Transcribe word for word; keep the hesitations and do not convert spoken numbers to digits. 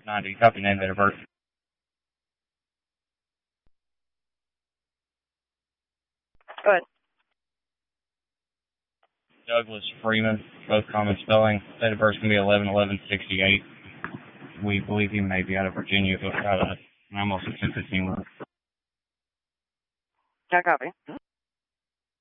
ninety. Copy name, date of birth. Go ahead. Douglas Freeman, both common spelling. Date of birth can be eleven eleven sixty-eight. We believe he may be out of Virginia, but uh, I'm also ten fifteen. Yeah, copy.